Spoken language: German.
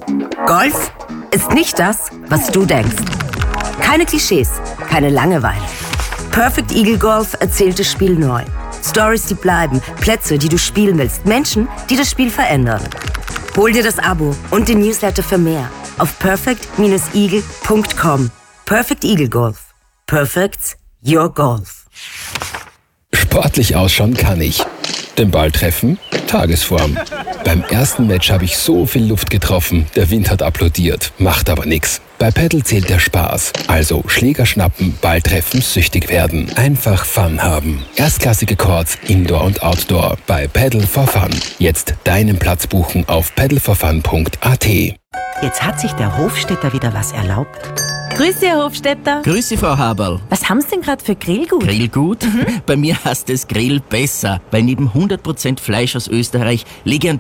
Golf ist nicht das, was du denkst. Keine Klischees, keine Langeweile. Perfect Eagle Golf erzählt das Spiel neu. Stories, die bleiben, Plätze, die du spielen willst, Menschen, die das Spiel verändern. Hol dir das Abo und den Newsletter für mehr auf perfect-eagle.com. Perfect Eagle Golf. Perfect's your golf. Sportlich ausschauen kann ich. Den Ball treffen? Tagesform. Beim ersten Match habe ich so viel Luft getroffen, der Wind hat applaudiert. Macht aber nix. Bei Paddle zählt der Spaß. Also Schläger schnappen, Ball treffen, süchtig werden. Einfach Fun haben. Erstklassige Courts, Indoor und Outdoor. Bei Paddle for Fun. Jetzt deinen Platz buchen auf paddleforfun.at. Jetzt hat sich der Hofstädter wieder was erlaubt. Grüße, Herr Hofstädter. Grüße, Frau Haberl. Was haben Sie denn gerade für Grillgut? Grillgut? Bei mir heißt es Grill besser, weil neben 100% Fleisch aus Österreich lege ich einen